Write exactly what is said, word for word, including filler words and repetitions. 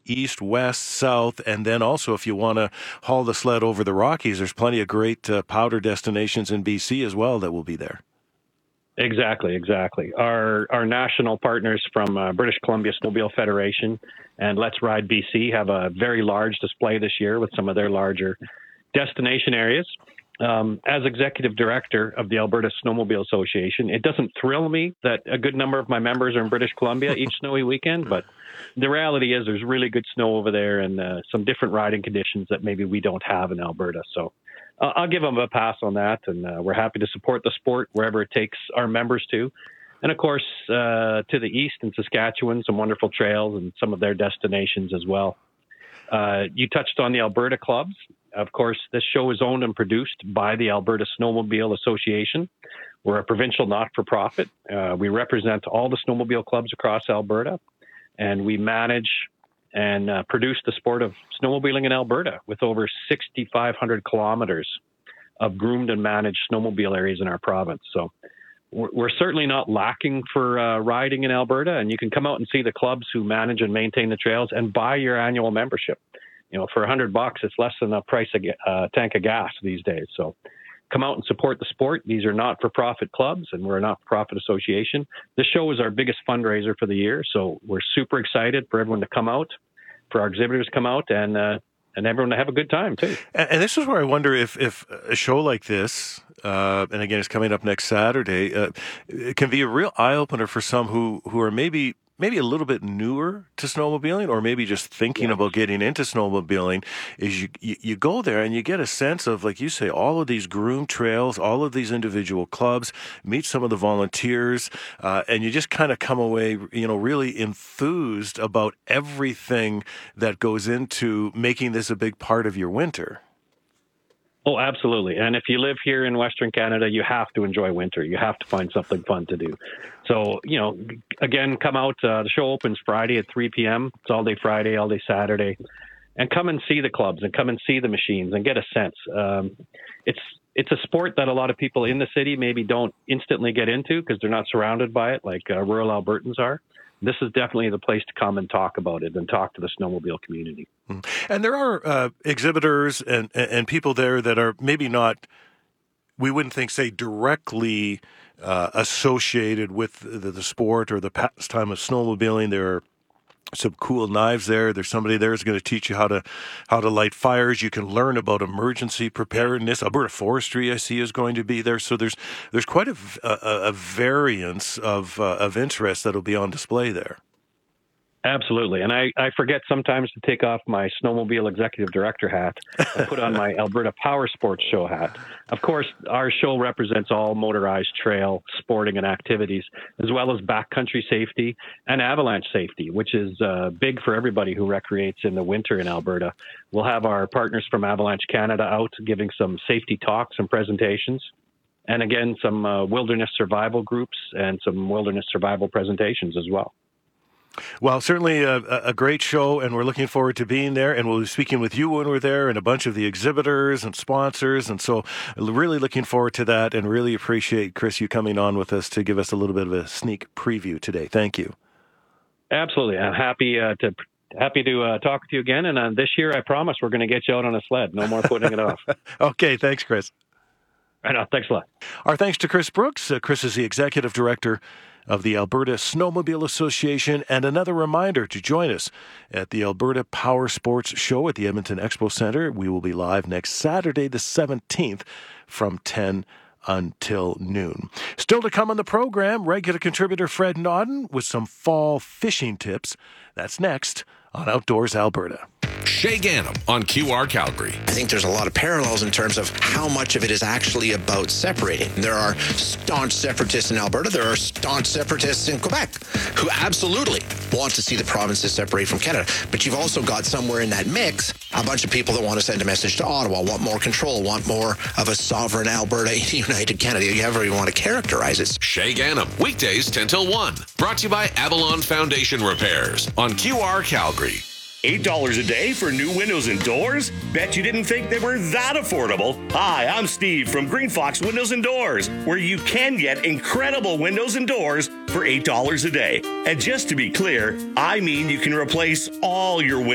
east, west, south, and then also if you want to haul the sled over the Rockies, there's plenty of great uh, powder destinations in B C as well that will be there. Exactly, exactly. Our our national partners from uh, British Columbia Snowmobile Federation and Let's Ride B C have a very large display this year with some of their larger destination areas. Um, as executive director of the Alberta Snowmobile Association, it doesn't thrill me that a good number of my members are in British Columbia each snowy weekend, but the reality is there's really good snow over there and uh, some different riding conditions that maybe we don't have in Alberta. So uh, I'll give them a pass on that, and uh, we're happy to support the sport wherever it takes our members to. And of course, uh, to the east in Saskatchewan, some wonderful trails and some of their destinations as well. Uh, you touched on the Alberta clubs. Of course, this show is owned and produced by the Alberta Snowmobile Association. We're a provincial not-for-profit. Uh, we represent all the snowmobile clubs across Alberta, and we manage and uh, produce the sport of snowmobiling in Alberta with over six thousand five hundred kilometers of groomed and managed snowmobile areas in our province. So we're, we're certainly not lacking for uh, riding in Alberta, and you can come out and see the clubs who manage and maintain the trails and buy your annual membership. You know, for a hundred bucks, it's less than the price of a uh, tank of gas these days. So come out and support the sport. These are not-for-profit clubs, and we're a not-for-profit association. This show is our biggest fundraiser for the year, so we're super excited for everyone to come out, for our exhibitors to come out, and uh, and everyone to have a good time, too. And, and this is where I wonder if, if a show like this, uh, and again, it's coming up next Saturday, uh, it can be a real eye-opener for some who, who are maybe maybe a little bit newer to snowmobiling, or maybe just thinking yeah. about getting into snowmobiling. Is you, you you go there and you get a sense of, like you say, all of these groomed trails, all of these individual clubs, meet some of the volunteers, uh, and you just kind of come away, you know, really enthused about everything that goes into making this a big part of your winter. Oh, absolutely. And if you live here in Western Canada, you have to enjoy winter. You have to find something fun to do. So, you know, again, come out. Uh, the show opens Friday at three p.m. It's all day Friday, all day Saturday. And come and see the clubs and come and see the machines and get a sense. Um, it's it's a sport that a lot of people in the city maybe don't instantly get into because they're not surrounded by it like uh, rural Albertans are. This is definitely the place to come and talk about it and talk to the snowmobile community. And there are uh, exhibitors and, and people there that are maybe not, we wouldn't think, say, directly uh, associated with the, the sport or the pastime of snowmobiling. There are some cool knives there. There's somebody there who's going to teach you how to how to light fires. You can learn about emergency preparedness. Alberta Forestry, I see, is going to be there. So there's there's quite a, a, a variance of uh, of interest that'll be on display there. Absolutely. And I, I forget sometimes to take off my snowmobile executive director hat and put on my Alberta Power Sports Show hat. Of course, our show represents all motorized trail sporting and activities, as well as backcountry safety and avalanche safety, which is uh, big for everybody who recreates in the winter in Alberta. We'll have our partners from Avalanche Canada out giving some safety talks and presentations. And again, some uh, wilderness survival groups and some wilderness survival presentations as well. Well, certainly a, a great show, and we're looking forward to being there, and we'll be speaking with you when we're there and a bunch of the exhibitors and sponsors, and so really looking forward to that and really appreciate, Chris, you coming on with us to give us a little bit of a sneak preview today. Thank you. Absolutely. I'm happy uh, to happy to uh, talk with you again, and uh, this year I promise we're going to get you out on a sled. No more putting it off. Okay, thanks, Chris. Right on. Thanks a lot. Our thanks to Chris Brooks. Uh, Chris is the executive director of the Alberta Snowmobile Association, and another reminder to join us at the Alberta Power Sports Show at the Edmonton Expo Centre. We will be live next Saturday, the seventeenth, from ten until noon. Still to come on the program, regular contributor Fred Nodden with some fall fishing tips. That's next on Outdoors Alberta. Shay Gannam on Q R Calgary. I think there's a lot of parallels in terms of how much of it is actually about separating. There are staunch separatists in Alberta. There are staunch separatists in Quebec who absolutely want to see the provinces separate from Canada. But you've also got somewhere in that mix a bunch of people that want to send a message to Ottawa, want more control, want more of a sovereign Alberta in a united Canada. You however you want to characterize it. Shay Gannam, weekdays ten till one. Brought to you by Avalon Foundation Repairs on Q R Calgary. eight dollars a day for new windows and doors? Bet you didn't think they were that affordable. Hi, I'm Steve from Green Fox Windows and Doors, where you can get incredible windows and doors for eight dollars a day. And just to be clear, I mean you can replace all your windows